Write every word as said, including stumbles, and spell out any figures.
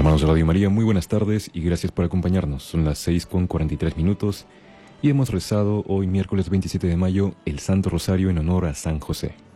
Hermanos de Radio María, muy buenas tardes y gracias por acompañarnos. Son las seis con cuarenta y tres minutos y hemos rezado hoy miércoles veintisiete de mayo el Santo Rosario en honor a San José.